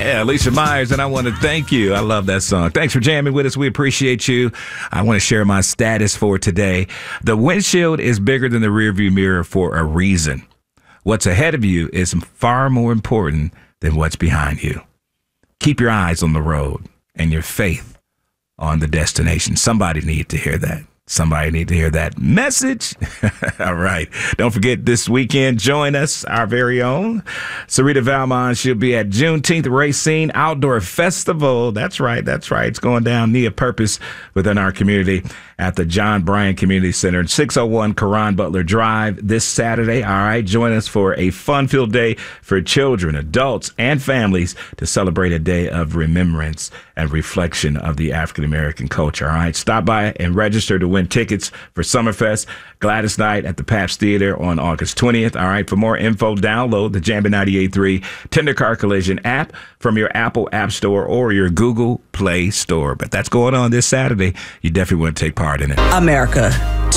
Yeah, Alicia Myers, and I want to thank you. I love that song. Thanks for jamming with us. We appreciate you. I want to share my status for today. The windshield is bigger than the rearview mirror for a reason. What's ahead of you is far more important than what's behind you. Keep your eyes on the road and your faith on the destination. Somebody need to hear that. Somebody need to hear that message. All right. Don't forget this weekend, join us, our very own Sarita Valmont. She'll be at Juneteenth Racine Outdoor Festival. That's right. That's right. It's going down near Purpose within our community at the John Bryan Community Center, 601 Karan Butler Drive this Saturday. All right. Join us for a fun-filled day for children, adults, and families to celebrate a day of remembrance and reflection of the African-American culture. All right. Stop by and register to win tickets for Summerfest Gladys Night at the Pabst Theater on August 20th. All right. For more info, download the Jamba 98.3 Tender Car Collision app from your Apple App Store or your Google Play Store. But that's going on this Saturday. You definitely want to take part in it. America,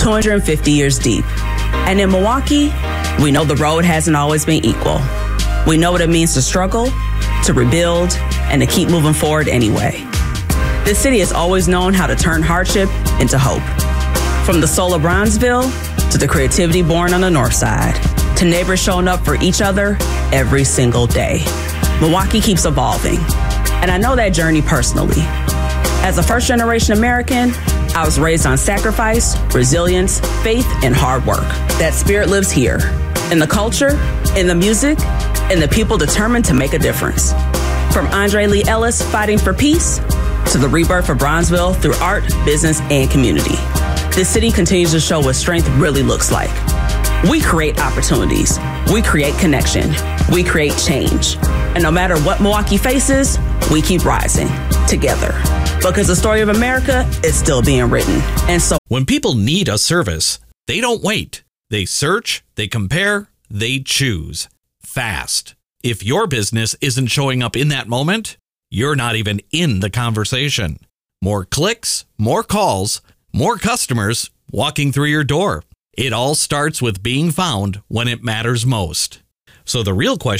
250 years deep. And in Milwaukee, we know the road hasn't always been equal. We know what it means to struggle, to rebuild, and to keep moving forward anyway. This city has always known how to turn hardship into hope. From the soul of Bronzeville to the creativity born on the north side, to neighbors showing up for each other every single day. Milwaukee keeps evolving, and I know that journey personally. As a first-generation American, I was raised on sacrifice, resilience, faith, and hard work. That spirit lives here, in the culture, in the music, in the people determined to make a difference. From Andre Lee Ellis fighting for peace, to the rebirth of Bronzeville through art, business, and community. This city continues to show what strength really looks like. We create opportunities. We create connection. We create change. And no matter what Milwaukee faces, we keep rising together. Because the story of America is still being written. And so when people need a service, they don't wait. They search, they compare, they choose. Fast. If your business isn't showing up in that moment, you're not even in the conversation. More clicks, more calls, more customers walking through your door. It all starts with being found when it matters most. So the real question